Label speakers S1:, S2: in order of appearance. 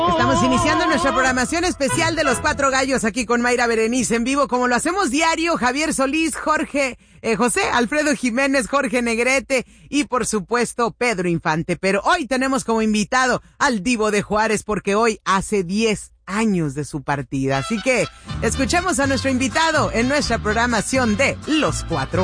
S1: Estamos iniciando nuestra programación especial de Los Cuatro Gallos aquí con Mayra Berenice en vivo, como lo hacemos diario, Javier Solís, José Alfredo Jiménez, Jorge Negrete y por supuesto Pedro Infante. Pero hoy tenemos como invitado al Divo de Juárez porque hoy hace 10 años de su partida. Así que escuchemos a nuestro invitado en nuestra programación de Los Cuatro